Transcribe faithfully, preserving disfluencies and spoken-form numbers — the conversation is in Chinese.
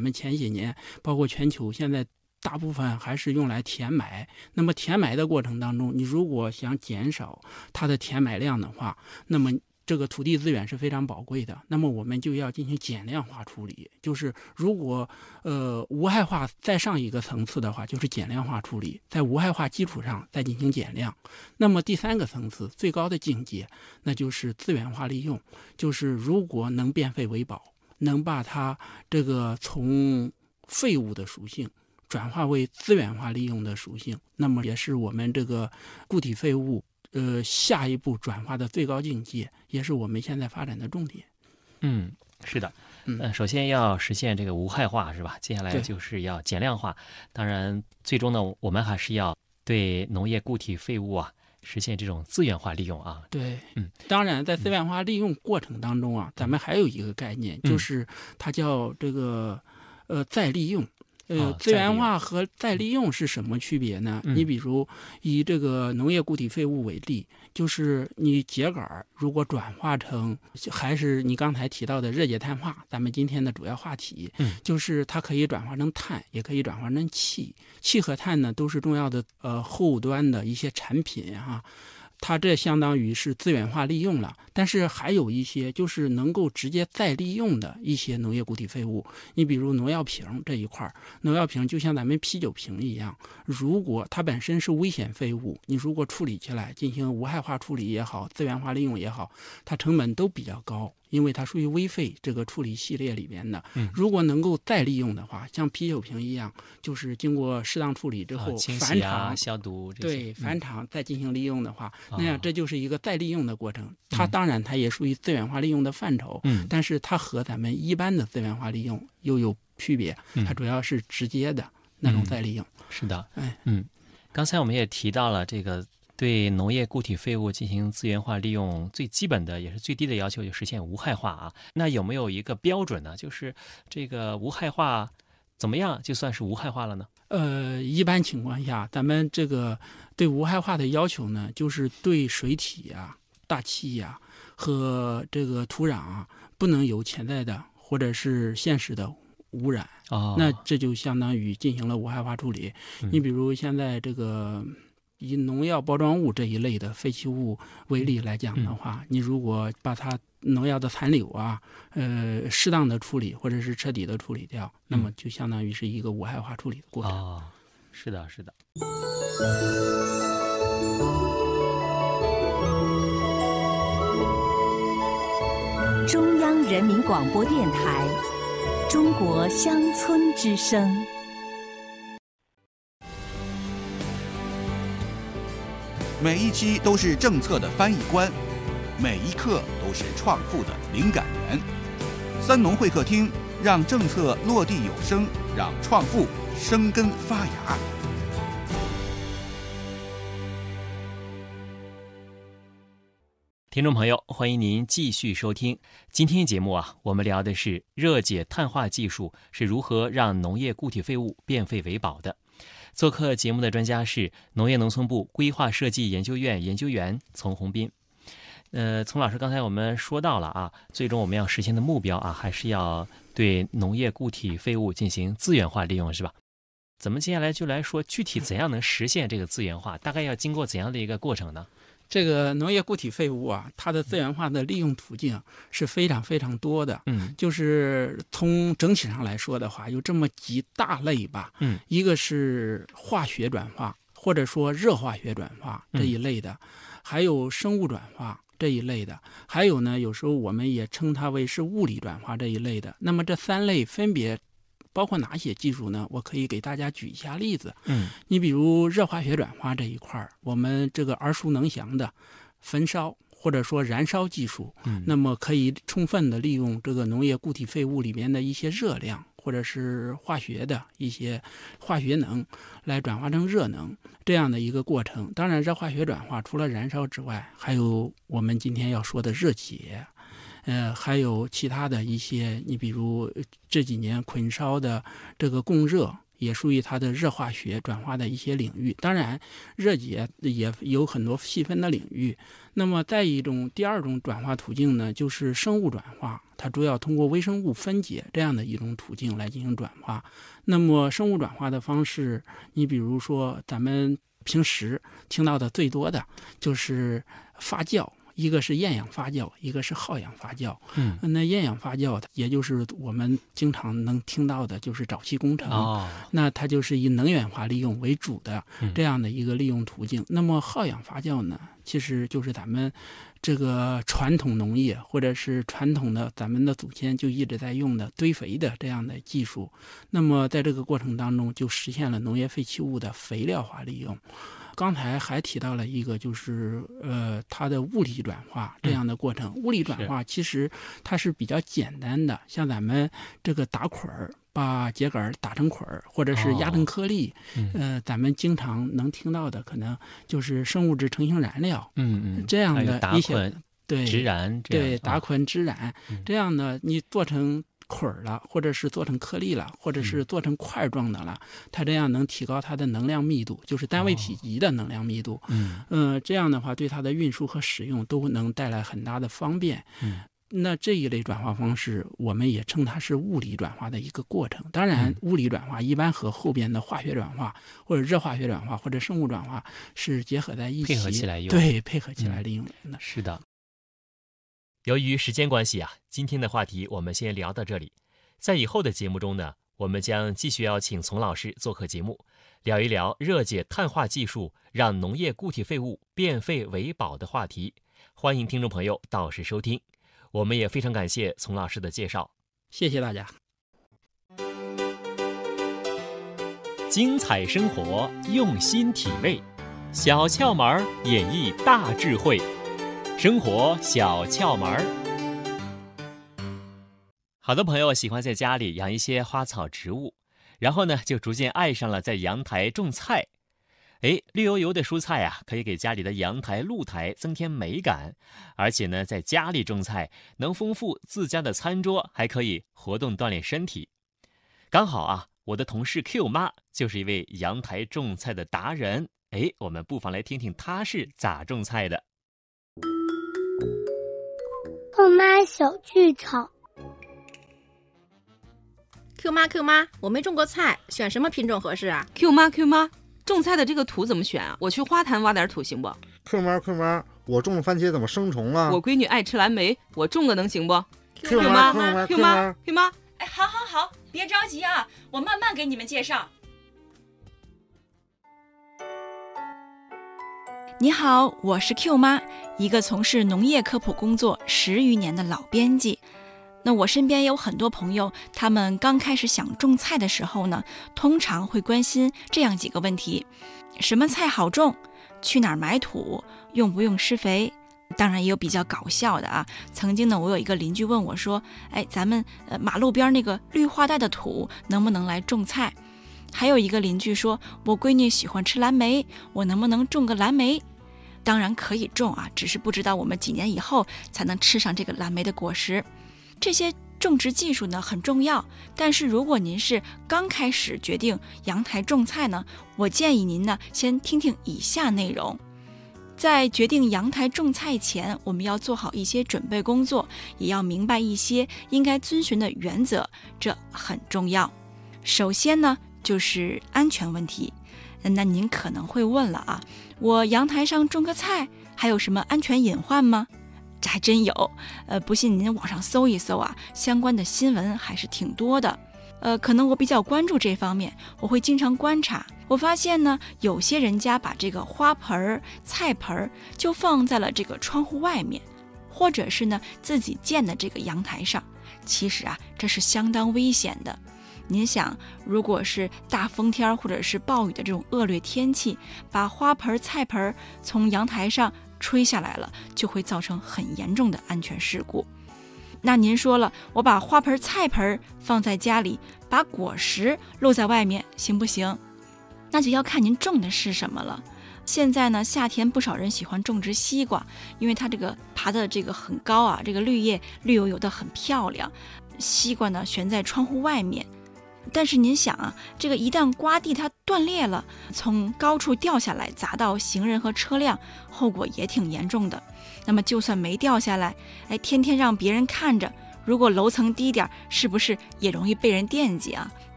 们前些年包括全球现在大部分还是用来填埋。那么填埋的过程当中，你如果想减少它的填埋量的话，那么这个土地资源是非常宝贵的，那么我们就要进行减量化处理。就是如果呃无害化再上一个层次的话，就是减量化处理，在无害化基础上再进行减量。那么第三个层次最高的境界，那就是资源化利用，就是如果能变废为宝，能把它这个从废物的属性转化为资源化利用的属性，那么也是我们这个固体废物呃，下一步转化的最高境界，也是我们现在发展的重点。 嗯，是的。嗯，首先要实现这个无害化，是吧？接下来就是要减量化。当然，最终呢，我们还是要对农业固体废物啊，实现这种资源化利用啊。 对， 嗯， 当然，在资源化利用过程当中啊，嗯、咱们还有一个概念，就是它叫这个呃再利用。呃，资源化和再利用是什么区别呢？ 嗯、 你比如以这个农业固体废物为例，就是你秸秆如果转化成，还是你刚才提到的热解碳化，咱们今天的主要话题， 嗯、 就是它可以转化成碳，也可以转化成气。气和碳呢，都是重要的呃后端的一些产品哈、啊。它这相当于是资源化利用了，但是还有一些就是能够直接再利用的一些农业固体废物，你比如农药瓶这一块，农药瓶就像咱们啤酒瓶一样，如果它本身是危险废物，你如果处理起来进行无害化处理也好，资源化利用也好，它成本都比较高，因为它属于危废这个处理系列里边的。如果能够再利用的话，像啤酒瓶一样，就是经过适当处理之后， 啊、清返厂、 啊、消毒这些， 对，返厂再进行利用的话， 嗯、 那样这就是一个再利用的过程。它当然它也属于资源化利用的范畴， 嗯， 但是它和咱们一般的资源化利用又有区别，它主要是直接的那种再利用。 嗯、是的， 哎， 嗯，刚才我们也提到了这个。对农业固体废物进行资源化利用，最基本的也是最低的要求，就实现无害化啊。那有没有一个标准呢？就是这个无害化怎么样就算是无害化了呢？ 呃，一般情况下，咱们这个对无害化的要求呢，就是对水体呀、大气呀和这个土壤啊，不能有潜在的或者是现实的污染。 哦， 那这就相当于进行了无害化处理。 嗯、 你比如现在这个。以农药包装物这一类的废弃物为例来讲的话，嗯、你如果把它农药的残留啊，呃，适当的处理或者是彻底的处理掉，嗯、那么就相当于是一个无害化处理的过程。 哦，是的，是的。 中央人民广播电台，中国乡村之声。 每一期都是政策的翻译官，每一刻都是创富的灵感源。三农会客厅，让政策落地有声，让创富生根发芽。 听众朋友，欢迎您继续收听今天节目啊，我们聊的是热解碳化技术是如何让农业固体废物变废为宝的。做客节目的专家是农业农村部规划设计研究院研究员丛宏斌。呃，丛老师，刚才我们说到了啊，最终我们要实现的目标啊，还是要对农业固体废物进行资源化利用，是吧？咱们接下来就来说具体怎样能实现这个资源化，大概要经过怎样的一个过程呢？ 这个农业固体废物啊，它的资源化的利用途径是非常非常多的。 嗯， 就是从整体上来说的话，有这么几大类吧。 嗯， 一个是化学转化，或者说热化学转化这一类的，嗯、还有生物转化这一类的，还有呢，有时候我们也称它为是物理转化这一类的。那么这三类分别包括哪些技术呢？我可以给大家举一下例子。 嗯， 你比如热化学转化这一块，我们这个耳熟能详的焚烧或者说燃烧技术， 嗯， 那么可以充分的利用这个农业固体废物里面的一些热量或者是化学的一些化学能来转化成热能这样的一个过程。当然，热化学转化除了燃烧之外，还有我们今天要说的热解。呃，还有其他的一些，你比如这几年捆烧的这个供热， 也属于它的热化学转化的一些领域。当然，热解也有很多细分的领域。那么再一种第二种转化途径呢，就是生物转化，它主要通过微生物分解这样的一种途径来进行转化。那么生物转化的方式，你比如说咱们平时听到的最多的就是发酵，一个是厌氧发酵，一个是耗氧发酵。 嗯， 那厌氧发酵也就是我们经常能听到的就是沼气工程。 哦， 那它就是以能源化利用为主的这样的一个利用途径。嗯、那么耗氧发酵呢，其实就是咱们这个传统农业或者是传统的咱们的祖先就一直在用的堆肥的这样的技术。那么在这个过程当中就实现了农业废弃物的肥料化利用。刚才还提到了一个就是呃它的物理转化这样的过程。嗯、物理转化其实它是比较简单的，像咱们这个打捆儿，把秸秆打成捆儿，或者是压成颗粒。哦、呃，咱们经常能听到的可能就是生物质成型燃料。 嗯嗯， 这样的一些对植燃， 对打捆植燃、嗯、这样的，你做成捆儿了，或者是做成颗粒了，或者是做成块状的了，嗯、它这样能提高它的能量密度，就是单位体积的能量密度。嗯，呃，这样的话对它的运输和使用都能带来很大的方便。嗯，那这一类转化方式，我们也称它是物理转化的一个过程。当然，物理转化一般和后边的化学转化或者热化学转化或者生物转化是结合在一起， 配合起来用。 对，配合起来利用的。 嗯、是的。由于时间关系啊，今天的话题我们先聊到这里。在以后的节目中呢，我们将继续邀请丛老师做客节目，聊一聊热解碳化技术让农业固体废物变废为宝的话题。欢迎听众朋友到时收听。我们也非常感谢丛老师的介绍， 谢谢大家。 精彩生活，用心体味，小窍门演绎大智慧。生活小窍门。好多朋友喜欢在家里养一些花草植物，然后呢就逐渐爱上了在阳台种菜。哎，绿油油的蔬菜啊，可以给家里的阳台露台增添美感，而且呢在家里种菜能丰富自家的餐桌，还可以活动锻炼身体。刚好啊，我的同事 Q 妈就是一位阳台种菜的达人。哎，我们不妨来听听她是咋种菜的。 Q 妈小剧场。 Q 妈 Q 妈，我没种过菜，选什么品种合适啊 ？Q 妈 Q 妈，种菜的这个土怎么选啊？我去花坛挖点土行不 ？Q 妈 Q 妈，我种的番茄怎么生虫了？ 我闺女爱吃蓝莓，我种个能行不 ？Q 妈 Q 妈 Q 妈 Q 妈， 哎，好好好，别着急啊，我慢慢给你们介绍。你好，我是 Q 妈，一个从事农业科普工作十余年的老编辑。那我身边有很多朋友，他们刚开始想种菜的时候呢，通常会关心这样几个问题：什么菜好种？去哪儿买土？用不用施肥？当然也有比较搞笑的啊。曾经呢，我有一个邻居问我说：“哎，咱们呃马路边那个绿化带的土能不能来种菜？”还有一个邻居说：“我闺女喜欢吃蓝莓，我能不能种个蓝莓？”当然可以种啊，只是不知道我们几年以后才能吃上这个蓝莓的果实。这些种植技术呢很重要，但是如果您是刚开始决定阳台种菜呢，我建议您呢先听听以下内容。在决定阳台种菜前，我们要做好一些准备工作，也要明白一些应该遵循的原则，这很重要。首先呢就是安全问题。那您可能会问了啊，我阳台上种个菜还有什么安全隐患吗？这还真有，呃，不信您网上搜一搜啊，相关的新闻还是挺多的。呃，可能我比较关注这方面，我会经常观察。我发现呢，有些人家把这个花盆、菜盆就放在了这个窗户外面，或者是呢自己建的这个阳台上。其实啊，这是相当危险的。您想，如果是大风天或者是暴雨的这种恶劣天气，把花盆、菜盆从阳台上吹下来了，就会造成很严重的安全事故。那您说了，我把花盆、菜盆放在家里，把果实露在外面，行不行？那就要看您种的是什么了。现在呢，夏天不少人喜欢种植西瓜，因为它这个爬的这个很高啊，这个绿叶绿油油的很漂亮。西瓜呢悬在窗户外面， 但是您想啊，这个一旦刮地它断裂了，从高处掉下来砸到行人和车辆，后果也挺严重的。那么就算没掉下来，哎，天天让别人看着，如果楼层低点，是不是也容易被人惦记啊？